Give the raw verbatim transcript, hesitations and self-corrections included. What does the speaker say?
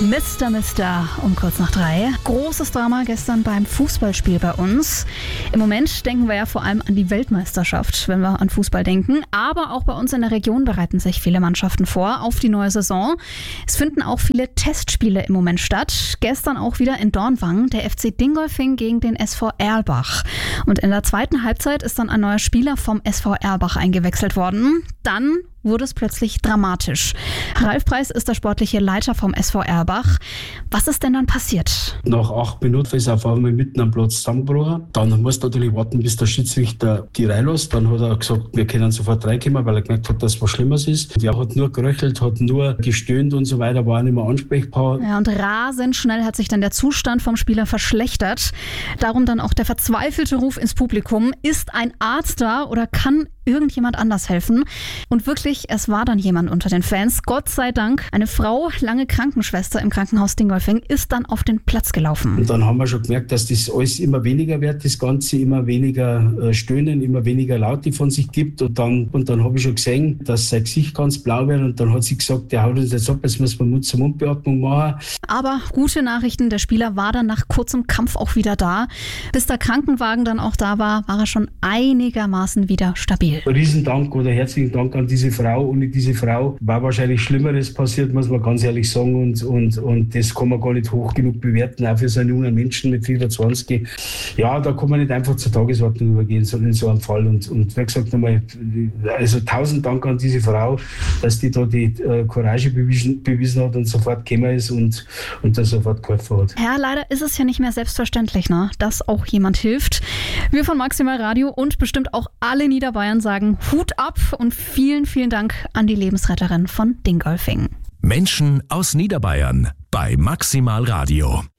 Mister Mister um kurz nach drei. Großes Drama gestern beim Fußballspiel bei uns. Im Moment denken wir ja vor allem an die Weltmeisterschaft, wenn wir an Fußball denken. Aber auch bei uns in der Region bereiten sich viele Mannschaften vor auf die neue Saison. Es finden auch viele Testspiele im Moment statt. Gestern auch wieder in Dornwang, der F C Dingolfing gegen den S V Erlbach. Und in der zweiten Halbzeit ist dann ein neuer Spieler vom S V Erlbach eingewechselt worden. Dann wurde es plötzlich dramatisch. Ralf Preis ist der sportliche Leiter vom S V Erlbach. Was ist denn dann passiert? Nach acht Minuten ist er auf einmal mitten am Platz zusammengebrochen. Dann musst du natürlich warten, bis der Schiedsrichter die reinlässt. Dann hat er gesagt, wir können sofort reinkommen, weil er gemerkt hat, dass was Schlimmes ist. Er hat nur geröchelt, hat nur gestöhnt und so weiter, war nicht mehr ansprechbar. Ja, und rasend schnell hat sich dann der Zustand vom Spieler verschlechtert. Darum dann auch der verzweifelte Ruf ins Publikum. Ist ein Arzt da oder kann irgendjemand anders helfen? Und wirklich, es war dann jemand unter den Fans. Gott sei Dank. Eine Frau, lange Krankenschwester im Krankenhaus Dingolfing, ist dann auf den Platz gelaufen. Und dann haben wir schon gemerkt, dass das alles immer weniger wird, das Ganze immer weniger äh, Stöhnen, immer weniger Laute von sich gibt. Und dann, und dann habe ich schon gesehen, dass sein Gesicht ganz blau wird. Und dann hat sie gesagt, der haut uns jetzt ab, jetzt müssen wir Mund-zu-Mund-Beatmung machen. Aber gute Nachrichten, der Spieler war dann nach kurzem Kampf auch wieder da. Bis der Krankenwagen dann auch da war, war er schon einigermaßen wieder stabil. Riesendank oder herzlichen Dank an diese Frau. Ohne diese Frau war wahrscheinlich Schlimmeres passiert, muss man ganz ehrlich sagen. Und, und, und das kann man gar nicht hoch genug bewerten, auch für so einen jungen Menschen mit vierundzwanzig. Ja, da kann man nicht einfach zur Tagesordnung übergehen, sondern in so einem Fall. Und, und wie gesagt, nochmal, also tausend Dank an diese Frau, dass die da die äh, Courage bewiesen, bewiesen hat und sofort gekommen ist und, und da sofort geholfen hat. Ja, leider ist es ja nicht mehr selbstverständlich, ne, dass auch jemand hilft. Wir von Maximal Radio und bestimmt auch alle Niederbayern sagen Hut ab und vielen, vielen Dank an die Lebensretterin von Dingolfing. Menschen aus Niederbayern bei Maximal Radio.